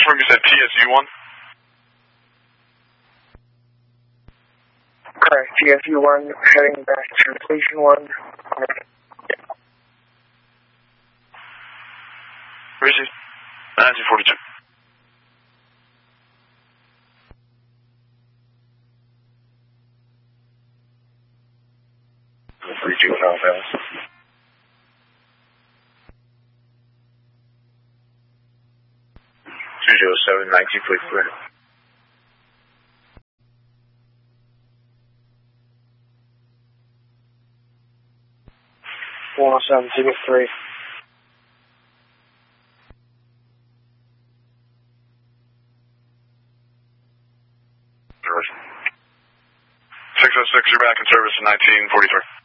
confirm you said TSU1? Correct, TSU1, heading back to Station 1. Receive. 1942. Seven 19, please clear. One 7, Ticket 3. Service. 606, you're back in service in 1943.